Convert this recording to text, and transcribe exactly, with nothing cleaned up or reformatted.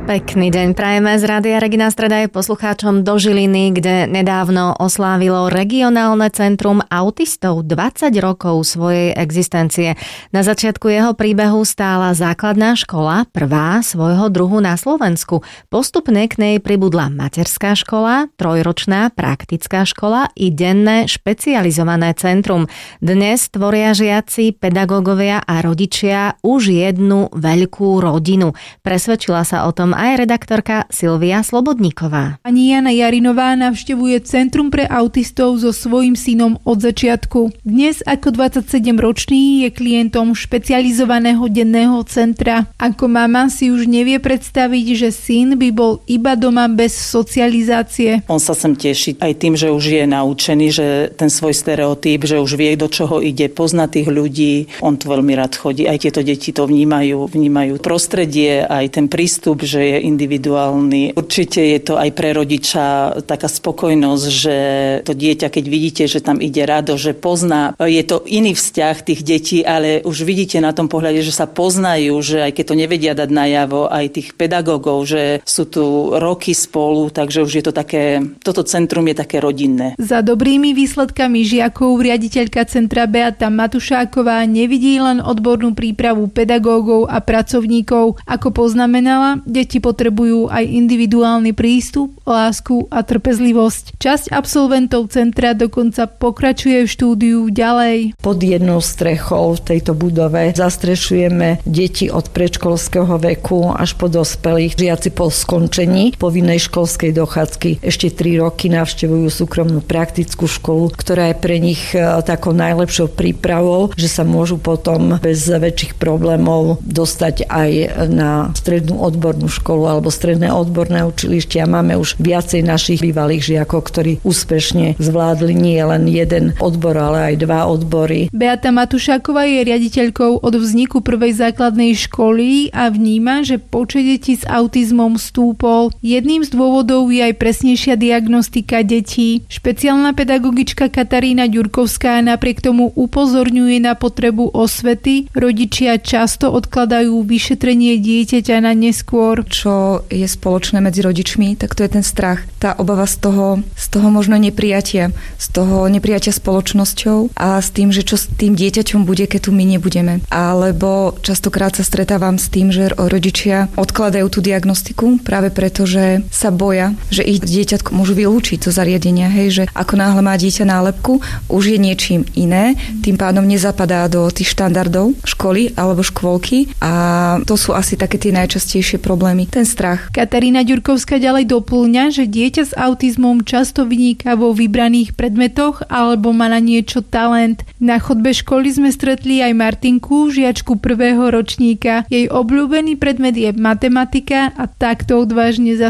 Pekný deň prajeme z Rádia Regina Streda je poslucháčom do Žiliny, kde nedávno oslávilo regionálne centrum autistov dvadsať rokov svojej existencie. Na začiatku jeho príbehu stála základná škola, prvá svojho druhu na Slovensku. Postupne k nej pribudla materská škola, trojročná praktická škola i denné špecializované centrum. Dnes tvoria žiaci, pedagógovia a rodičia už jednu veľkú rodinu. Presvedčila sa o tom aj redaktorka Silvia Slobodníková. Pani Jana Jarinová navštevuje Centrum pre autistov so svojím synom od začiatku. Dnes ako dvadsaťsedemročný je klientom špecializovaného denného centra. Ako mama si už nevie predstaviť, že syn by bol iba doma bez socializácie. On sa sem teší aj tým, že už je naučený, že ten svoj stereotyp, že už vie, do čoho ide, pozná tých ľudí. On tu veľmi rád chodí. Aj tieto deti to vnímajú, vnímajú prostredie, aj ten prístup, že je individuálny. Určite je to aj pre rodiča taká spokojnosť, že to dieťa, keď vidíte, že tam ide rado, že pozná, je to iný vzťah tých detí, ale už vidíte na tom pohľade, že sa poznajú, že aj keď to nevedia dať najavo, aj tých pedagógov, že sú tu roky spolu, takže už je to také, toto centrum je také rodinné. Za dobrými výsledkami žiakov riaditeľka centra Beata Matušáková nevidí len odbornú prípravu pedagógov a pracovníkov. Ako poznamenala, deti potrebujú aj individuálny prístup, lásku a trpezlivosť. Časť absolventov centra dokonca pokračuje v štúdiu ďalej. Pod jednou strechou v tejto budove zastrešujeme deti od predškolského veku až po dospelých. Žiaci po skončení povinnej školskej dochádzky ešte tri roky navštevujú súkromnú praktickú školu, ktorá je pre nich takou najlepšou prípravou, že sa môžu potom bez väčších problémov dostať aj na strednú odbornú školu alebo stredné odborné učilište a máme už viacej našich bývalých žiakov, ktorí úspešne zvládli nie len jeden odbor, ale aj dva odbory. Beata Matušáková je riaditeľkou od vzniku prvej základnej školy a vníma, že počet detí s autizmom stúpol. Jedným z dôvodov je aj presnejšia diagnostika detí. Špeciálna pedagogička Katarína Ďurkovská napriek tomu upozorňuje na potrebu osvety. Rodičia často odkladajú vyšetrenie dieťaťa na neskôr. Čo je spoločné medzi rodičmi, tak to je ten strach. Tá obava z toho, z toho možno neprijatia, z toho neprijatia spoločnosťou a s tým, že čo s tým dieťaťom bude, keď tu my nebudeme. Alebo častokrát sa stretávam s tým, že rodičia odkladajú tú diagnostiku práve preto, že sa boja, že ich dieťatko môžu vylúčiť zo zariadenia, hej, že ako náhle má dieťa nálepku, už je niečím iné, tým pádom nezapadá do tých štandardov školy alebo škôlky a to sú asi také tie najčastejšie problémy. Ten strach. Katarína Ďurkovská ďalej doplňa, že dieťa s autizmom často vyniká vo vybraných predmetoch alebo má na niečo talent. Na chodbe školy sme stretli aj Martinku, žiačku prvého ročníka. Jej obľúbený predmet je matematika a takto odvážne